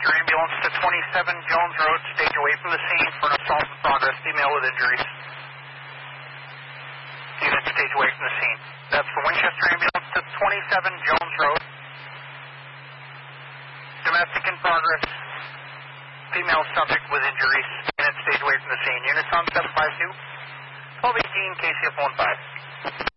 Winchester ambulance to 27 Jones Road, stage away from the scene for an assault in progress, female with injuries. Unit stage away from the scene. That's for Winchester ambulance to 27 Jones Road. Domestic in progress, female subject with injuries. Unit stage away from the scene. Units on 752, 1218, KCF 15.